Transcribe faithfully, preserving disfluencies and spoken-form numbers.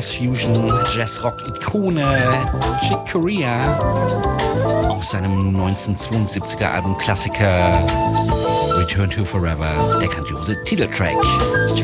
Jazz-Fusion, Jazz-Rock-Ikone Chick Corea aus seinem neunzehnhundertzweiundsiebziger Album Klassiker Return to Forever, der grandiose Titeltrack.